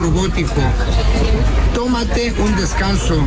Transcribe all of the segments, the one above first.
robótico. Tómate un descanso.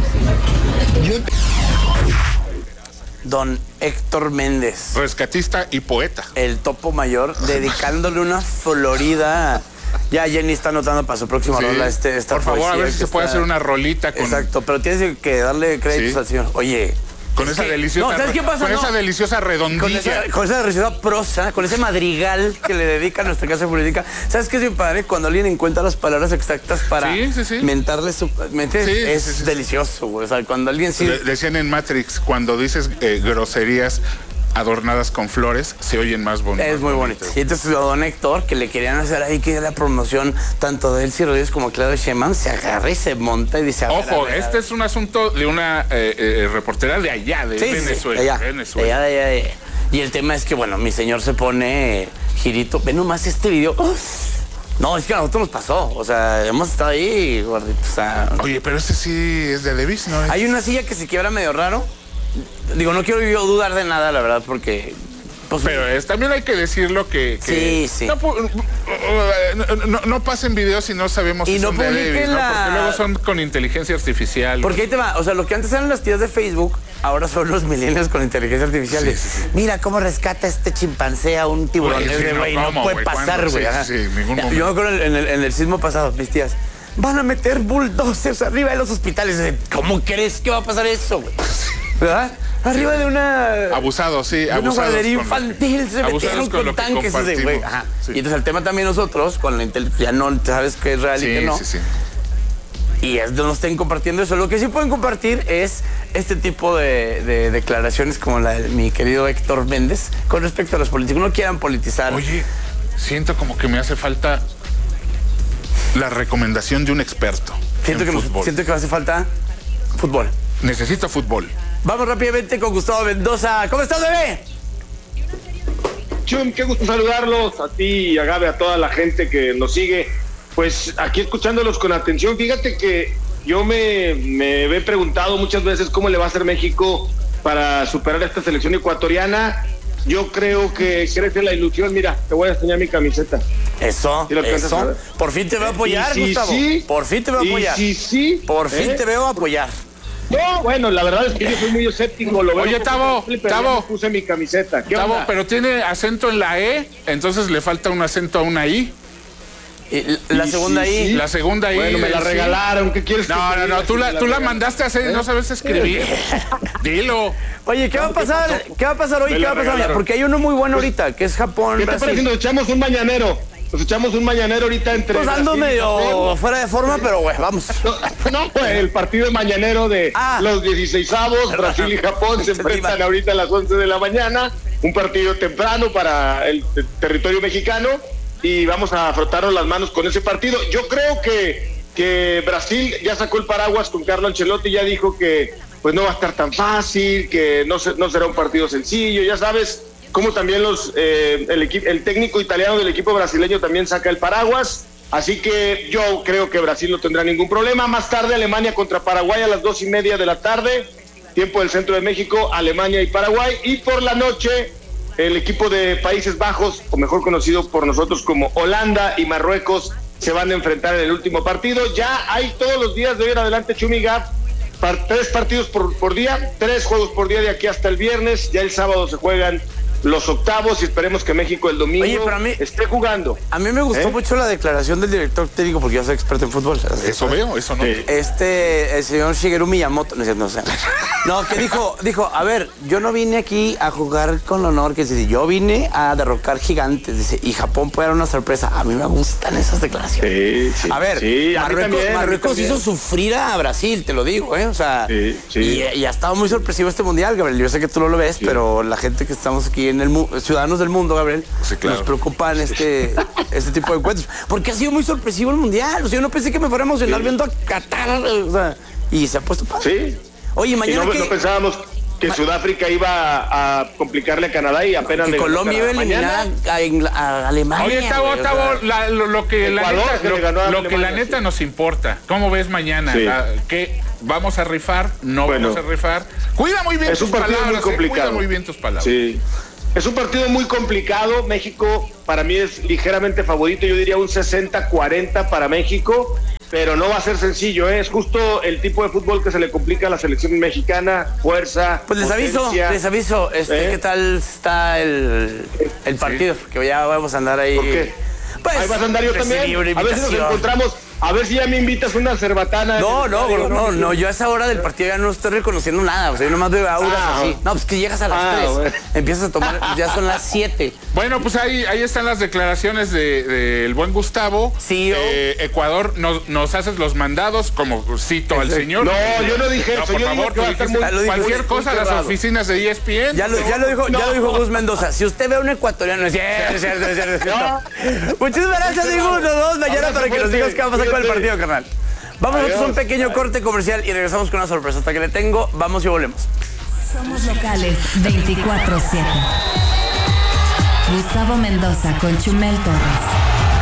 Don Héctor Méndez, rescatista y poeta. el topo mayor, dedicándole una florida. Ya Jenny está anotando para su próxima rola esta por favor, a ver si se puede está... hacer una rolita con... Exacto, pero tienes que darle créditos al señor. Oye... Con esa deliciosa... No, ¿sabes qué pasa? Con esa deliciosa redondilla. Con esa deliciosa prosa, con ese madrigal que le dedica a nuestra casa política. ¿Sabes qué es mi padre? Cuando alguien encuentra las palabras exactas para mentarle su... es delicioso, güey. O sea, cuando alguien sí... Decían en Matrix, cuando dices groserías adornadas con flores, se oyen más bonitos. Es muy bonito. Y entonces don Héctor, que le querían hacer ahí que la promoción tanto de Elsie Rodríguez como Claudio Sheinbaum, se agarra y se monta y dice... Ojo, este es un asunto de una reportera de allá, de Venezuela. Allá. Y el tema es que, bueno, mi señor se pone girito. Ve nomás este video. No, es que a nosotros nos pasó. O sea, hemos estado ahí, gordito. O sea... Oye, pero este sí es de Levis, ¿no? Hay una silla que se quiebra medio raro. Digo, no quiero yo dudar de nada, la verdad, porque... Pues, pero también hay que decirlo que sí. No pasen videos si no sabemos si son de Levis, ¿no? Porque luego son con inteligencia artificial. Porque ahí te va, o sea, lo que antes eran las tías de Facebook, ahora son los millennials con inteligencia artificial. Sí. Mira cómo rescata este chimpancé a un tiburón. No puede pasar, güey. Ningún momento. Yo me acuerdo en el sismo pasado, mis tías, van a meter bulldozers arriba de los hospitales. ¿Cómo crees que va a pasar eso, güey? ¿Verdad? Arriba de una... Abusado, sí, de una guardería infantil se metieron con tanques ese güey. Sí. Y entonces el tema también nosotros, con la ya no sabes qué es real y qué no. Sí. Y es de no estén compartiendo eso. Lo que sí pueden compartir es este tipo de declaraciones como la de mi querido Héctor Méndez con respecto a los políticos. No quieran politizar. Oye, siento como que me hace falta la recomendación de un experto. Siento que me hace falta fútbol. Necesito fútbol. Vamos rápidamente con Gustavo Mendoza. ¿Cómo estás, bebé? Chum, qué gusto saludarlos, a ti y a Gabe, a toda la gente que nos sigue. Pues aquí escuchándolos con atención, fíjate que yo me he preguntado muchas veces cómo le va a hacer México para superar a esta selección ecuatoriana. Yo creo que crece la ilusión. Mira, te voy a enseñar mi camiseta. Eso. Por fin te veo a apoyar, Gustavo. Sí. Por fin te veo a apoyar. Sí. Por fin te veo a apoyar. No, bueno, la verdad es que yo soy muy escéptico. Oye, Tavo, puse mi camiseta. ¿Qué Tavo, onda? pero tiene acento en la E, entonces le falta un acento a una I. La segunda I. La segunda I. Bueno, me la regalaron. ¿Qué quieres? No, tú la mandaste a hacer y no sabes escribir. Dilo. Oye, ¿qué va a pasar? ¿Qué va a pasar hoy? ¿Qué va a pasar mañana? Porque hay uno muy bueno ahorita, que es Japón, ¿Qué te parece? Nos echamos un mañanero. Ahorita entre... Pues ando medio fuera de forma, pero güey, vamos. No, pues el partido mañanero de los 16avos, Brasil y Japón se enfrentan ahorita a las 11 de la mañana. Un partido temprano para el territorio mexicano y vamos a frotarnos las manos con ese partido. Yo creo que Brasil ya sacó el paraguas con Carlo Ancelotti, ya dijo que pues no va a estar tan fácil, que no será un partido sencillo, ya sabes. Como también el técnico italiano del equipo brasileño también saca el paraguas, así que yo creo que Brasil no tendrá ningún problema. Más tarde Alemania contra Paraguay a las 2:30 de la tarde, tiempo del centro de México, Alemania y Paraguay, y por la noche el equipo de Países Bajos, o mejor conocido por nosotros como Holanda y Marruecos, se van a enfrentar en el último partido. Ya hay todos los días de hoy en adelante, Chumi Gap, 3 partidos por día, 3 juegos por día de aquí hasta el viernes. Ya el sábado se juegan los octavos y esperemos que México el domingo esté jugando. A mí me gustó mucho la declaración del director técnico, porque yo soy experto en fútbol. Eso veo, eso no. El señor Shigeru Miyamoto, que dijo, a ver, yo no vine aquí a jugar con honor, que dice, yo vine a derrocar gigantes, dice, y Japón puede dar una sorpresa. A mí me gustan esas declaraciones. Sí. A ver, Marruecos hizo sufrir a Brasil, te lo digo, O sea, y ha estado muy sorpresivo este mundial, Gabriel. Yo sé que tú no lo ves, pero la gente que estamos aquí en el ciudadanos del mundo, Gabriel, nos preocupan este tipo de encuentros, porque ha sido muy sorpresivo el mundial. O sea, yo no pensé que me fuera a emocionar viendo a Qatar, o sea, y se ha puesto padre. Sí. Oye, mañana no pensábamos que Sudáfrica iba a complicarle a Canadá y apenas que Colombia iba a eliminar a Alemania. Oye, Tavo, lo que la neta nos importa. ¿Cómo ves mañana? ¿Qué vamos a rifar? No vamos a rifar. Cuida muy bien tus palabras. Muy complicado. Cuida muy bien tus palabras. Sí. Es un partido muy complicado. México para mí es ligeramente favorito. Yo diría un 60-40 para México. pero no va a ser sencillo, ¿eh? Es justo el tipo de fútbol que se le complica a la selección mexicana, fuerza. Pues les aviso, ¿qué tal está el partido? Porque ya vamos a andar ahí. ¿Por qué? Pues, ahí vas a andar yo también. A ver si nos encontramos. A ver si ya me invitas una cerbatana. No, yo a esa hora del partido ya no estoy reconociendo nada. O sea, yo nomás veo auras así. No, pues que llegas a las 3. Bueno. Empiezas a tomar, ya son las 7. Bueno, pues ahí están las declaraciones del buen Gustavo. Sí. Ecuador, nos haces los mandados, como cito al señor. No, yo no dije eso. Por favor, tú dijiste cualquier cosa a las oficinas de ESPN. Ya lo dijo Gus Mendoza. Si usted ve a un ecuatoriano, es cierto. Muchísimas gracias, Gus. Nos vemos mañana para que nos digas qué va a pasar con el partido, carnal. Vamos a un pequeño corte comercial y regresamos con una sorpresa. Hasta que le tengo, vamos y volvemos. Somos locales 24/7. Gustavo Mendoza con Chumel Torres.